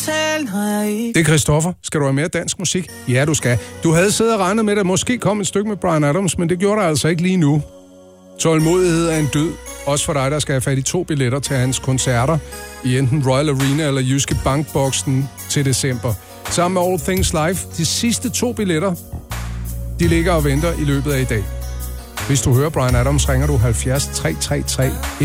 Det er Christoffer. Skal du have mere dansk musik? Ja, du skal. Du havde siddet og regnet med, at der måske kom et stykke med Bryan Adams, men det gjorde der altså ikke lige nu. Tålmodighed er en dyd. Også for dig, der skal have fat i 2 billetter til hans koncerter i enten Royal Arena eller Jyske Bankboksen til december. Sammen med All Things Live. De sidste 2 billetter, de ligger og venter i løbet af i dag. Hvis du hører Bryan Adams, ringer du 70 333